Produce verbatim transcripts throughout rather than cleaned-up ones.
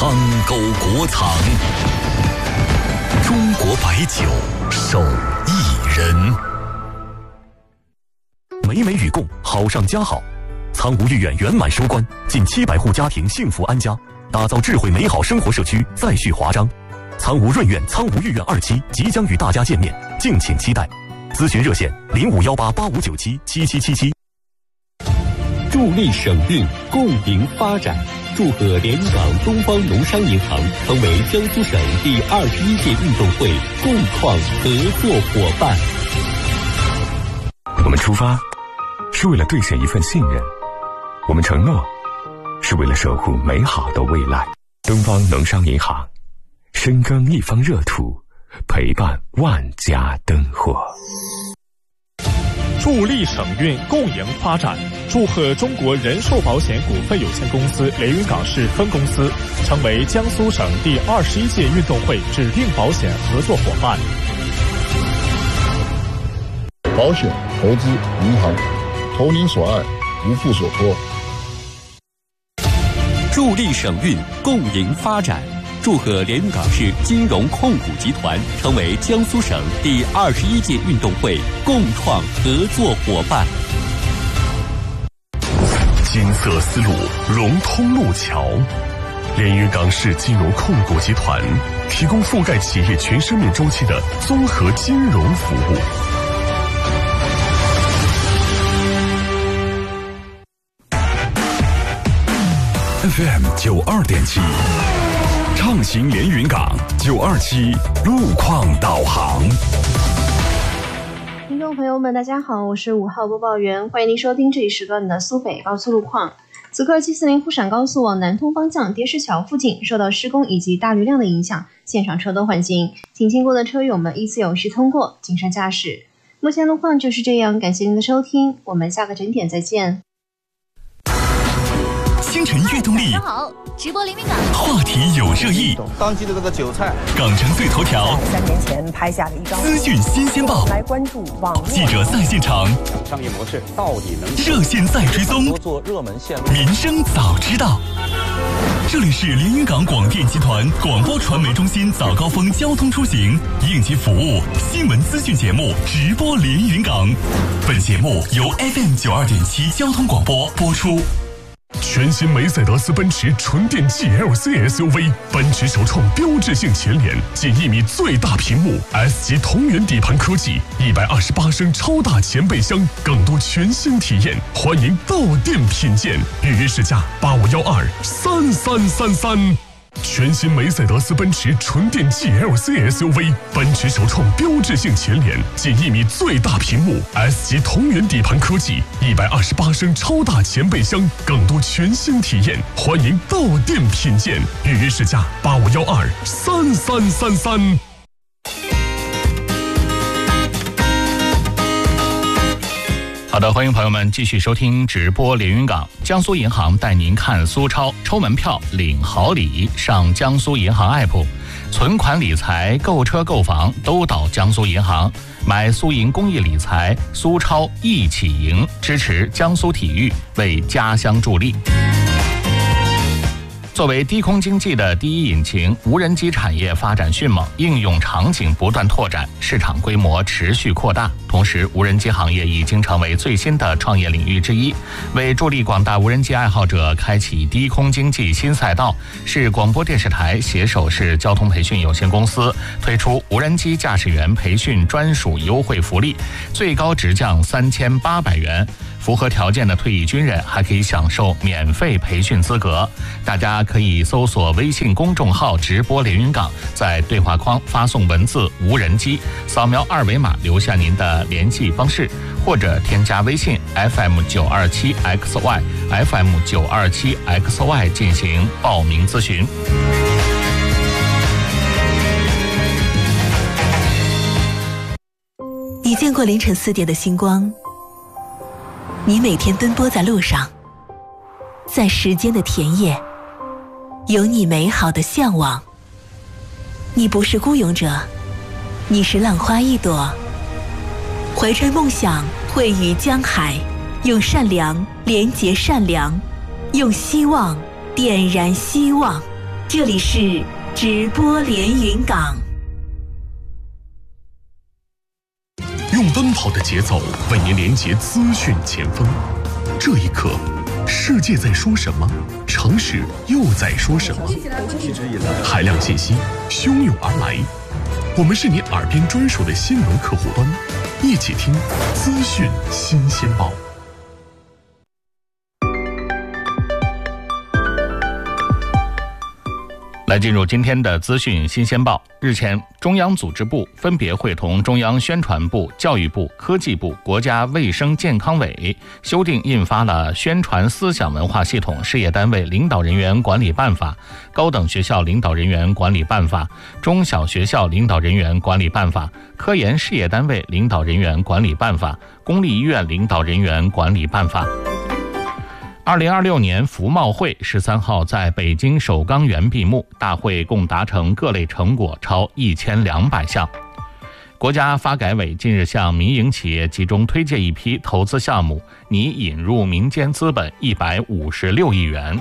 苍沟国藏，中国白酒手艺人。美美与共，好上加好。苍梧御苑圆满收官，近七百户家庭幸福安家，打造智慧美好生活社区再续华章。苍梧润苑苍梧御苑二期即将与大家见面，敬请期待。咨询热线零五幺八八五九七七七七七。 助力省运，共赢发展。祝贺连云港东方农商银行成为江苏省第二十一届运动会共创合作伙伴。 我们出发是为了兑现一份信任，我们承诺是为了守护美好的未来。东方农商银行，深耕一方热土，陪伴万家灯火。 助力省运，共赢发展。祝贺中国人寿保险股份有限公司连云港市分公司成为江苏省第二十一届运动会指定保险合作伙伴。 保险、投资、银行，投您所爱，无负所托。 助力省运，共赢发展。祝贺连云港市金融控股集团成为江苏省第二十一届运动会共创合作伙伴。 金色丝路融通路桥，连云港市金融控股集团提供覆盖企业全生命周期的综合金融服务。 F M 九二点七。畅行连云港九二七路况导航。 听众朋友们大家好，我是五号播报员，欢迎您收听这一时段的苏北高速路况。此刻七四零沪陕高速往南通方向跌石桥附近受到施工以及大流量的影响，现场车多缓行，请经过的车友们依次有序通过，谨慎驾驶。目前路况就是这样，感谢您的收听，我们下个整点再见。 星辰悦动力， 大家好，直播连云港， 话题有热议， 当季的这个韭菜， 港城最头条， 三年前拍下的一张资讯新鲜报， 来关注网络记者在现场， 商业模式到底能热线在追踪， 多做热门线路， 民生早知道。这里是连云港广电集团广播传媒中心早高峰交通出行应急服务新闻资讯节目直播连云港，本节目由 F M 九二点七交通广播播出。 全新梅赛德斯奔驰纯电 G L C S U V， 奔驰首创标志性前脸，近一米最大屏幕 S 级同源底盘科技，一百二十八升超大前备箱，更多全新体验，欢迎到店品鉴。预约试驾八五幺二三三三三。全新梅赛德斯奔驰纯电 G L C S U V， 奔驰首创标志性前脸，近一米最大屏幕 S 级同源底盘科技，一百二十八升超大前备箱，更多全新体验，欢迎到店品鉴。预约试驾八五幺二三三三三。 好的，欢迎朋友们继续收听直播连云港。江苏银行带您看苏超，抽门票领好礼，上江苏银行 A P P， 存款理财、购车购房都到江苏银行，买苏银公益理财，苏超一起赢，支持江苏体育，为家乡助力。作为低空经济的第一引擎，无人机产业发展迅猛，应用场景不断拓展，市场规模持续扩大。同时，无人机行业已经成为最新的创业领域之一。为助力广大无人机爱好者开启低空经济新赛道，市广播电视台携手市交通培训有限公司推出无人机驾驶员培训专属优惠福利，最高直降三千八百元。符合条件的退役军人还可以享受免费培训资格。大家可以搜索微信公众号直播连云港，在对话框发送文字无人机，扫描二维码留下您的联系方式，或者添加微信 F M 九二七 X Y F M 九二七 X Y 进行报名咨询。 你见过凌晨四点的星光？你每天奔波在路上，在时间的田野，有你美好的向往。你不是孤勇者，你是浪花一朵，怀揣梦想，汇于江海，用善良连结善良，用希望点燃希望。 这里是直播连云港。 用奔跑的节奏为您连接资讯前锋。这一刻，世界在说什么？城市又在说什么？海量信息汹涌而来，我们是您耳边专属的新闻客户端，一起听资讯新鲜报。 来进入今天的资讯新鲜报。日前，中央组织部分别会同中央宣传部、教育部、科技部、国家卫生健康委修订印发了《宣传思想文化系统事业单位领导人员管理办法》、《高等学校领导人员管理办法》、《中小学校领导人员管理办法》、《科研事业单位领导人员管理办法》、《公立医院领导人员管理办法》。二零二六年服贸会十三号在北京首钢园闭幕，大会共达成各类成果超一千两百项。国家发改委近日向民营企业集中推介一批投资项目，拟引入民间资本一百五十六亿元。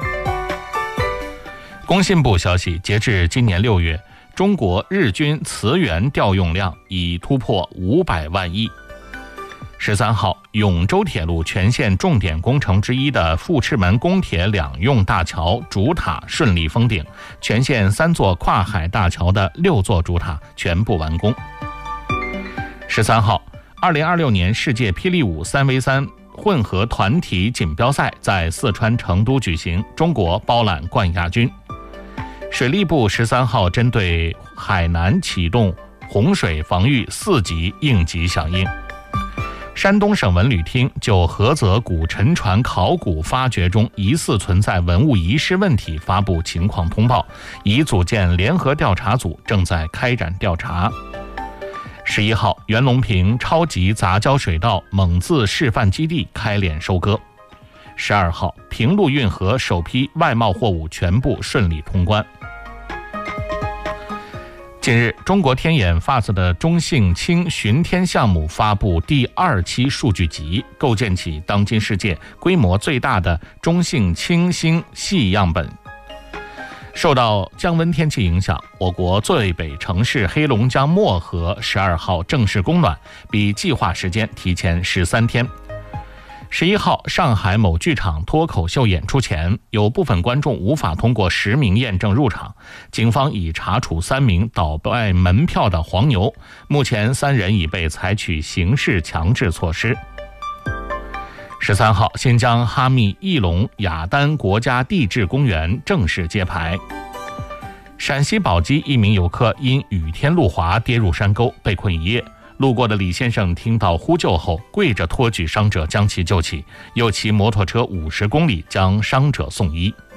工信部消息，截至今年六月，中国日均磁源调用量已突破五百万亿。十三号，永州铁路全线重点工程之一的富赤门公铁两用大桥主塔顺利封顶，全线三座跨海大桥的六座主塔全部完工。十三号，二零二六年世界霹雳舞三 V 三混合团体锦标赛在四川成都举行，中国包揽冠亚军。水利部十三号针对海南启动洪水防御四级应急响应。山东省文旅厅就菏泽古沉船考古发掘中疑似存在文物遗失问题发布情况通报，已组建联合调查组，正在开展调查。十一号，袁隆平超级杂交水稻蒙自示范基地开镰收割。十二号，平陆运河首批外贸货物全部顺利通关。近日，中国天眼发射的中性氢巡天项目发布第二期数据集，构建起当今世界规模最大的中性氢星系样本。受到降温天气影响，我国最北城市黑龙江漠河十二号正式供暖，比计划时间提前十三天。十一号，上海某剧场脱口秀演出前，有部分观众无法通过实名验证入场，警方已查处三名倒卖门票的黄牛，目前三人已被采取刑事强制措施。十三号，新疆哈密翼龙雅丹国家地质公园正式揭牌。陕西宝鸡一名游客因雨天路滑跌入山沟，被困一夜。路过的李先生听到呼救后，跪着托举伤者将其救起，又骑摩托车五十公里将伤者送医。